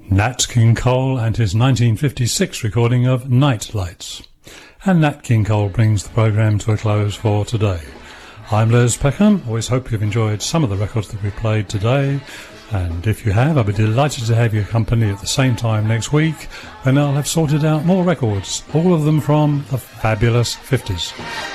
Nat King Cole and his 1956 recording of Night Lights. And Nat King Cole brings the programme to a close for today. I'm Les Peckham. Always hope you've enjoyed some of the records that we played today. And if you have, I'll be delighted to have your company at the same time next week when I'll have sorted out more records, all of them from the fabulous 50s.